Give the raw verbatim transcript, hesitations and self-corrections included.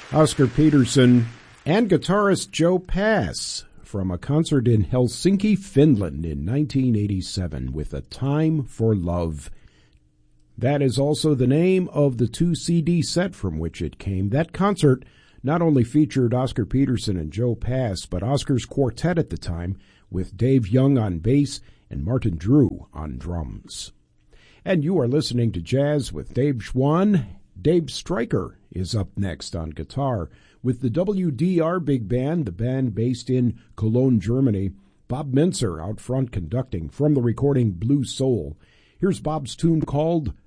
Oscar Peterson and guitarist Joe Pass from a concert in Helsinki, Finland in nineteen eighty-seven with A Time for Love. That is also the name of the two C D set from which it came. That concert not only featured Oscar Peterson and Joe Pass, but Oscar's quartet at the time with Dave Young on bass and Martin Drew on drums. And you are listening to Jazz with Dave Schwann. Dave Stryker is up next on guitar with the W D R Big Band, the band based in Cologne, Germany. Bob Mintzer out front conducting from the recording Blue Soul. Here's Bob's tune called